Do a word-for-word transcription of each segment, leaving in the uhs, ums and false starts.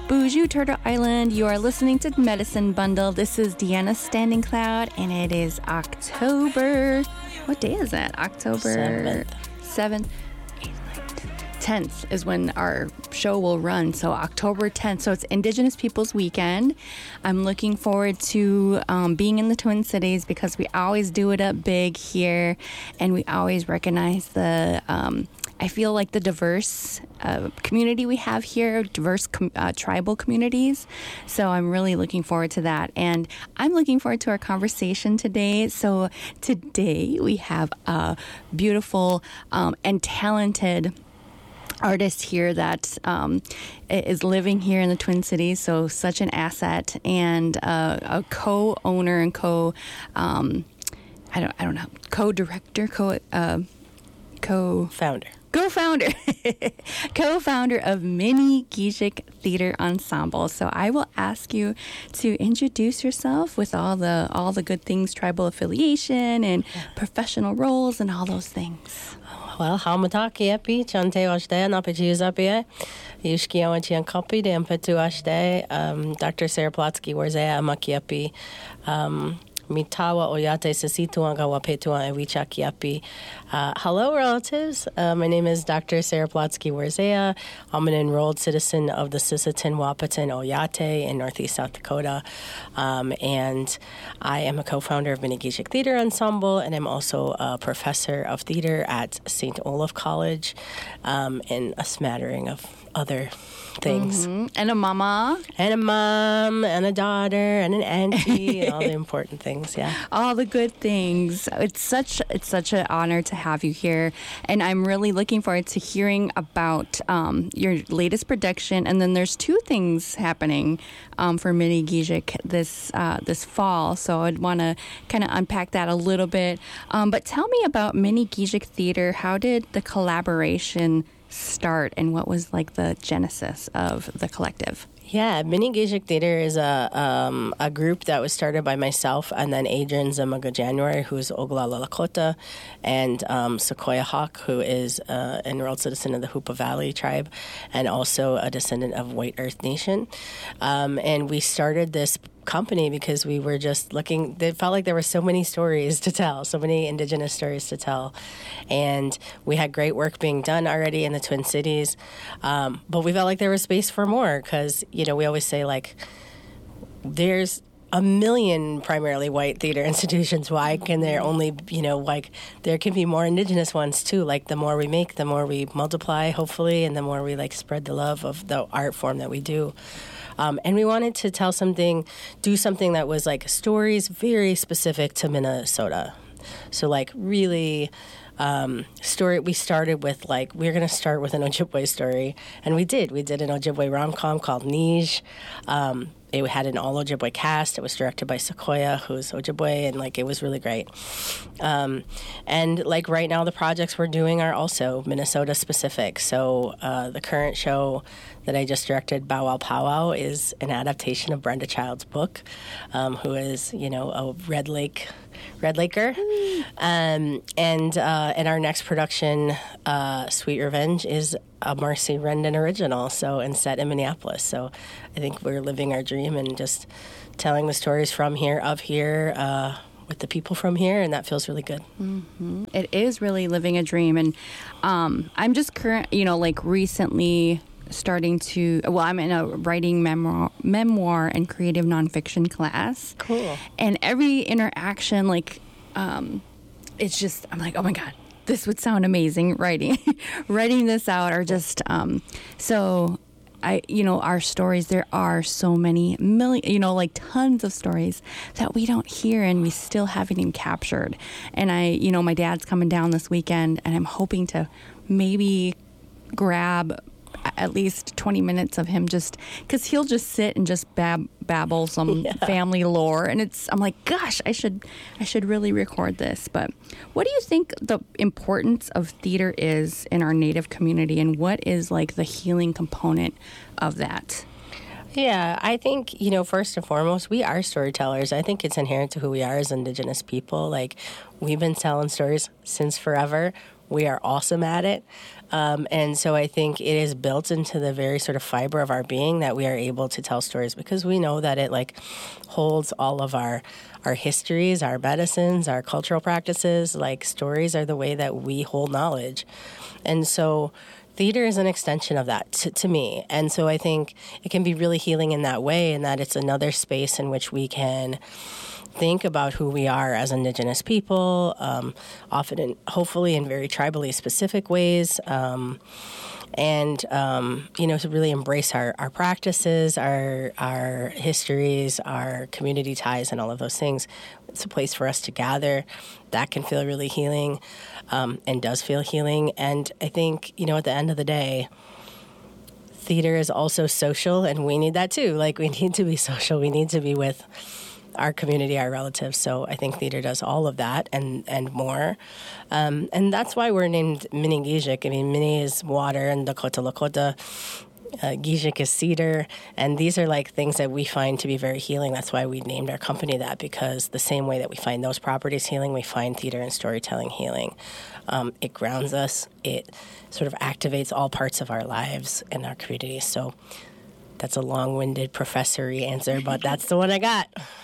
Bonjour, Turtle Island. You are listening to Medicine Bundle. This is Deanna Standing Cloud, and it is October. What day is that? October seventh. tenth is when our show will run. So October tenth. So it's Indigenous Peoples Weekend. I'm looking forward to um, being in the Twin Cities because we always do it up big here, and we always recognize the. Um, I feel like the diverse uh, community we have here, diverse com- uh, tribal communities. So I'm really looking forward to that. And I'm looking forward to our conversation today. So today we have a beautiful um, and talented artist here that um, is living here in the Twin Cities. So such an asset, and uh, a co-owner and co, um, I don't, I don't know, co-director, co, uh, co-founder. Co-founder, co-founder of Mini Gizik Theater Ensemble. So I will ask you to introduce yourself with all the all the good things, tribal affiliation and professional roles and all those things. Well, haumataki epi, chante washde, napichius epi, yushki awanchian copy, de impetu ashde, um, Doctor Sarah Plotsky, warzea amaki epi, um, Mitawa oyate sasituanga wapetua ewichaki epi. Hello, relatives. Uh, my name is Doctor Sarah Plotsky Warzea. I'm an enrolled citizen of the Sisseton Wahpeton Oyate in Northeast South Dakota. Um, and I am a co-founder of Mini Gizik Theater Ensemble, and I'm also a professor of theater at Saint Olaf College, um, and a smattering of other things. Mm-hmm. And a mama. And a mom, and a daughter, and an auntie, and all the important things, yeah. All the good things. It's such it's such an honor to have you here, and I'm really looking forward to hearing about um, your latest production. And then there's two things happening um, for Mini Gizik this uh, this fall, so I'd want to kind of unpack that a little bit. Um, but tell me about Mini Gizik Theater. How did the collaboration start, and what was like the genesis of the collective? Yeah, Mini Gizik Theater is a um, a group that was started by myself and then Adrian Zamaga January, who's Oglala Lakota, and um, Sequoia Hawk, who is uh, an enrolled citizen of the Hoopa Valley tribe and also a descendant of White Earth Nation. Um, and we started this company because we were just looking, it felt like there were so many stories to tell, so many Indigenous stories to tell. And we had great work being done already in the Twin Cities, um, but we felt like there was space for more because, you know, we always say, like, there's a million primarily white theater institutions. Why can there only, you know, like, there can be more Indigenous ones too. Like, the more we make, the more we multiply, hopefully, and the more we, like, spread the love of the art form that we do. Um, and we wanted to tell something, do something that was like stories very specific to Minnesota. So like really um, story, we started with like, we're going to start with an Ojibwe story. And we did. We did an Ojibwe rom-com called Nij. Um, it had an all Ojibwe cast. It was directed by Sequoia, who's Ojibwe, and like it was really great. Um, and like right now, the projects we're doing are also Minnesota specific. So uh, the current show that I just directed, Bow Wow Powwow, is an adaptation of Brenda Child's book, um, who is, you know, a Red Lake Red Laker. Um, and uh, and our next production, uh, Sweet Revenge, is a Marcy Rendon original, so and set in Minneapolis. So I think we're living our dream and just telling the stories from here, of here, uh, with the people from here, and that feels really good. Mm-hmm. It is really living a dream, and um, I'm just current, you know, like recently starting to, well, I'm in a writing memoir, memoir and creative nonfiction class. Cool. And every interaction, like, um, it's just, I'm like, oh my God, this would sound amazing writing, writing this out, or just, um, so I, you know, our stories, there are so many million, you know, like tons of stories that we don't hear and we still haven't even captured. And I, you know, my dad's coming down this weekend, and I'm hoping to maybe grab at least twenty minutes of him, just because he'll just sit and just bab- babble some yeah. family lore, and it's I'm like, gosh, I should I should really record this. But what do you think the importance of theater is in our Native community, and what is like the healing component of that? Yeah, I think, you know, first and foremost, we are storytellers. I think it's inherent to who we are as Indigenous people. Like, we've been telling stories since forever. we are awesome at it. Um, and so I think it is built into the very sort of fiber of our being that we are able to tell stories, because we know that it like holds all of our our histories, our medicines, our cultural practices. Like stories are the way that we hold knowledge. And so theater is an extension of that to, to me. And so I think it can be really healing in that way, in that it's another space in which we can think about who we are as Indigenous people, um, often in, hopefully in very tribally specific ways, um, and um, you know, to really embrace our, our practices, our our histories, our community ties, and all of those things. It's a place for us to gather. That can feel really healing, um, and does feel healing. And I think, you know, at the end of the day, theater is also social, and we need that too. Like, we need to be social. We need to be with our community, our relatives. So I think theater does all of that and, and more. Um, and that's why we're named Minigijik. I mean, Mini is water and Lakota Lakota. Uh, Gijik is cedar. And these are like things that we find to be very healing. That's why we named our company that, because the same way that we find those properties healing, we find theater and storytelling healing. Um, it grounds us. It sort of activates all parts of our lives and our community. So that's a long-winded professory answer, but that's the one I got.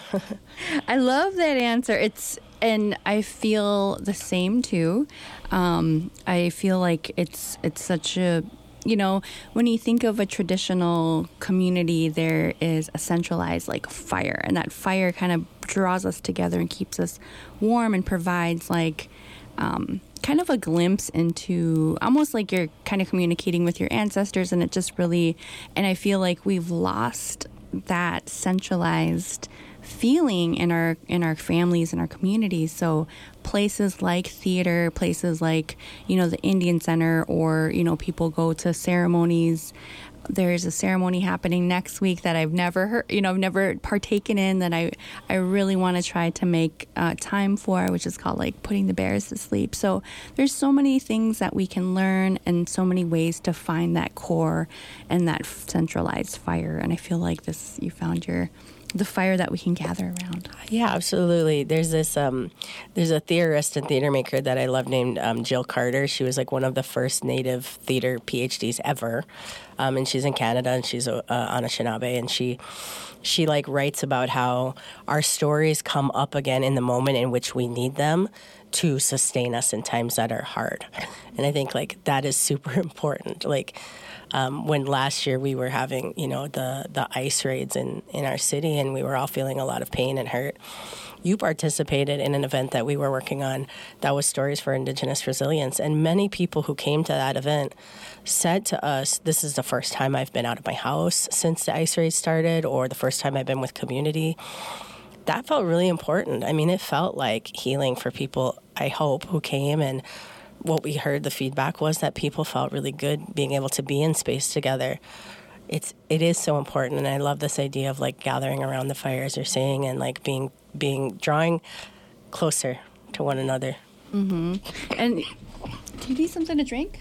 I love that answer. It's and I feel the same too. Um, I feel like it's it's such a, you know, when you think of a traditional community, there is a centralized like fire, and that fire kind of draws us together and keeps us warm and provides like um, kind of a glimpse into almost like you're kind of communicating with your ancestors, and it just really, and I feel like we've lost that centralized feeling in our in our families and our communities. So places like theater, places like, you know, the Indian Center, or, you know, people go to ceremonies. There's a ceremony happening next week that I've never heard, you know, I've never partaken in, that I, I really want to try to make uh, time for, which is called like Putting the Bears to Sleep. So there's so many things that we can learn, and so many ways to find that core and that centralized fire. And I feel like this, you found your the fire that we can gather around. Yeah, absolutely. There's this, um, there's a theorist and theater maker that I love named um, Jill Carter. She was like one of the first Native theater PhDs ever, um, and she's in Canada, and she's uh, Anishinaabe, and she she like writes about how our stories come up again in the moment in which we need them to sustain us in times that are hard. And I think like that is super important. Like, Um, when last year we were having, you know, the, the ice raids in, in our city, and we were all feeling a lot of pain and hurt, you participated in an event that we were working on that was Stories for Indigenous Resilience. And many people who came to that event said to us, this is the first time I've been out of my house since the ice raids started, or the first time I've been with community. That felt really important. I mean, it felt like healing for people, I hope, who came. And what we heard, the feedback was that people felt really good being able to be in space together. It's it is so important, and I love this idea of like gathering around the fire, as you're saying, and like being being drawing closer to one another. Mm-hmm. And do you need something to drink?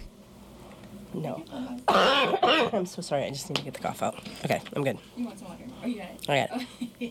No. I'm so sorry. I just need to get the cough out. Okay, I'm good. You want some water? Oh, you got it. I got it.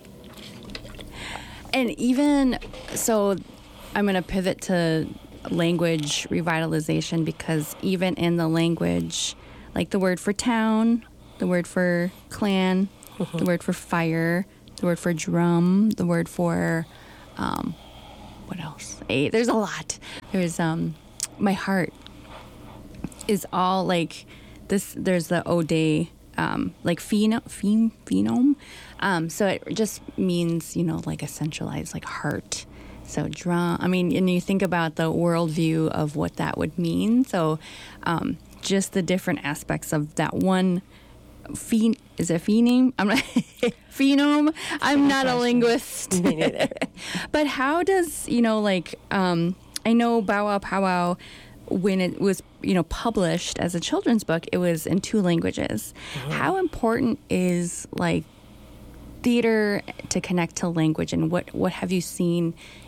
And even so, I'm going to pivot to language revitalization, because even in the language, like the word for town, the word for clan, mm-hmm. the word for fire, the word for drum, the word for um, what else? Hey, there's a lot. There's um, my heart is all like this. There's the Ode, um, like pheno, phen, phenome. Um, so it just means, you know, like a centralized like heart. So drum, I mean, and you think about the worldview of what that would mean. So um, just the different aspects of that one, phen, is it phenome? I'm not, phenome? I'm not a linguist. Me neither. But how does, you know, like, um, I know Bow Wow Powwow, when it was, you know, published as a children's book, it was in two languages. Mm-hmm. How important is, like, theater to connect to language, and what, what have you seen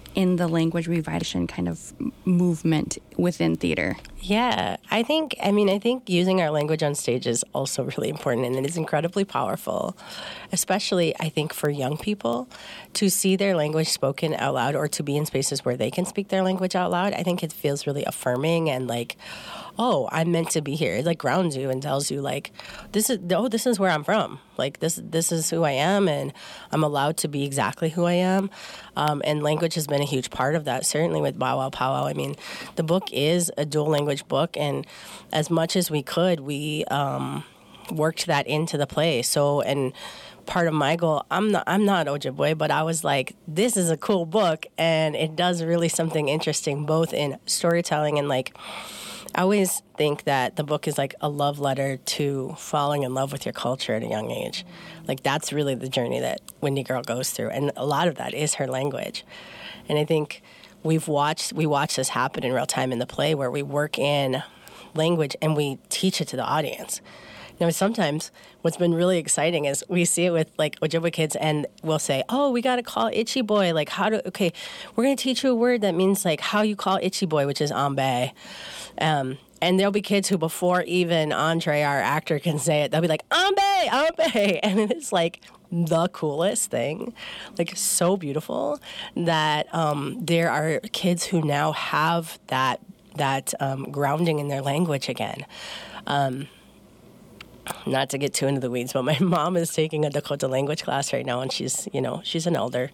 in the language revitalization kind of movement within theater? Yeah, I think, I mean, I think using our language on stage is also really important, and it is incredibly powerful, especially, I think, for young people to see their language spoken out loud or to be in spaces where they can speak their language out loud. I think it feels really affirming and like, oh, I'm meant to be here. It like grounds you and tells you like, this is, oh, this is where I'm from. Like this, this is who I am, and I'm allowed to be exactly who I am. Um, and language has been a huge part of that, certainly with Bow Wow Pow Wow. I mean, the book is a dual language book, and as much as we could, we um, worked that into the play. So, and part of my goal, I'm not, I'm not Ojibwe, but I was like, this is a cool book, and it does really something interesting, both in storytelling and like, I always think that the book is like a love letter to falling in love with your culture at a young age. Like that's really the journey that Windy Girl goes through, and a lot of that is her language. And I think we've watched we watch this happen in real time in the play, where we work in language and we teach it to the audience. Now, sometimes what's been really exciting is we see it with like Ojibwe kids, and we'll say, "Oh, we got to call Itchy Boy. Like how to? Okay, we're going to teach you a word that means like how you call Itchy Boy, which is ambe." Um, and there'll be kids who, before even Andre, our actor, can say it, they'll be like, ambe, ambe. And it's like the coolest thing, like so beautiful that um, there are kids who now have that that um, grounding in their language again. Um, not to get too into the weeds, but my mom is taking a Dakota language class right now, and she's, you know, she's an elder.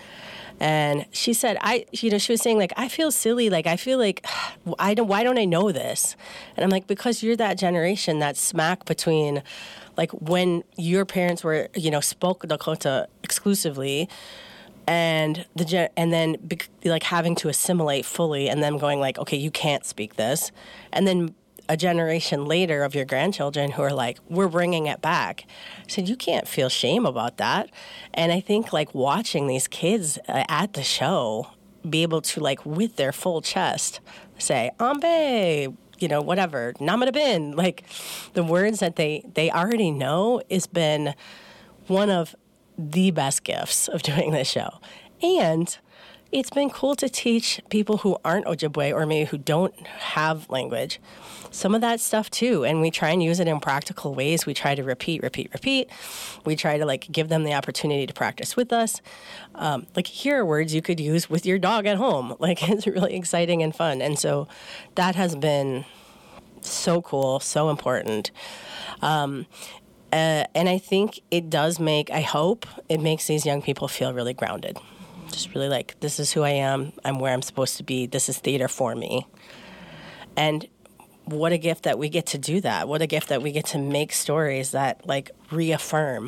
And she said, I, you know, she was saying, like, I feel silly. Like, I feel like, I don't, why don't I know this? And I'm like, because you're that generation, that smack between, like, when your parents were, you know, spoke Dakota exclusively, and the gen- and then, be- like, having to assimilate fully, and then going, like, okay, you can't speak this. And then a generation later of your grandchildren who are like, we're bringing it back. I said, you can't feel shame about that. And I think like watching these kids uh, at the show be able to like with their full chest say, ambe, you know, whatever, namadabin, like the words that they, they already know has been one of the best gifts of doing this show. And it's been cool to teach people who aren't Ojibwe or maybe who don't have language some of that stuff too. And we try and use it in practical ways. We try to repeat, repeat, repeat. We try to like give them the opportunity to practice with us. Um, like here are words you could use with your dog at home. Like it's really exciting and fun. And so that has been so cool, so important. Um, uh, and I think it does make, I hope it makes these young people feel really grounded. Just really like, this is who I am. I'm where I'm supposed to be. This is theater for me. And what a gift that we get to do that. What a gift that we get to make stories that like reaffirm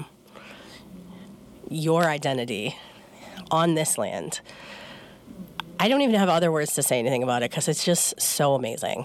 your identity on this land. I don't even have other words to say anything about it because it's just so amazing.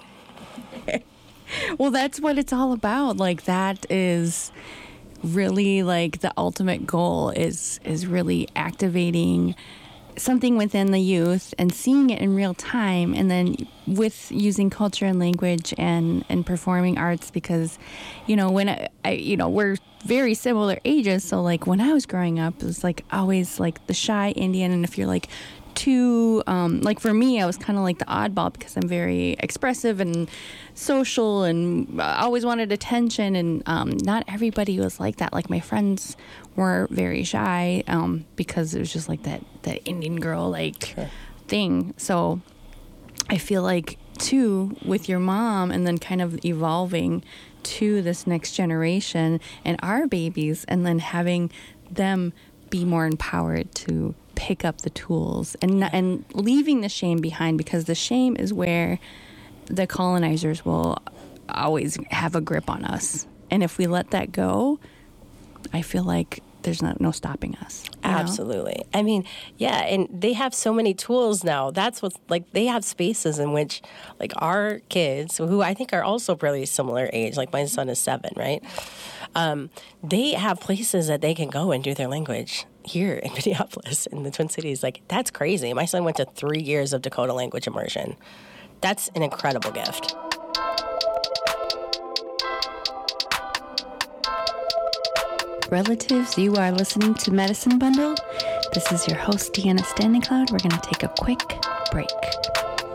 Well, that's what it's all about. Like that is really like the ultimate goal is is really activating something within the youth and seeing it in real time, and then with using culture and language and, and performing arts, because, you know, when I, I, you know, we're very similar ages. So like when I was growing up, it was like always like the shy Indian. And if you're like too, um, like for me, I was kind of like the oddball because I'm very expressive and social and always wanted attention. And um, not everybody was like that. Like my friends were very shy um, because it was just like that, that Indian girl like sure. thing. So I feel like too with your mom and then kind of evolving to this next generation and our babies, and then having them be more empowered to pick up the tools and and leaving the shame behind, because the shame is where the colonizers will always have a grip on us. And if we let that go, I feel like there's not, no stopping us. Absolutely. Know? I mean, yeah, and they have so many tools now. That's what's, like, they have spaces in which, like, our kids, who I think are also really similar age, like my son is seven, right? Um, they have places that they can go and do their language here in Minneapolis, in the Twin Cities. Like, that's crazy. My son went to three years of Dakota language immersion. That's an incredible gift. Relatives, you are listening to Medicine Bundle. This is your host, Deanna Standing Cloud. We're going to take a quick break.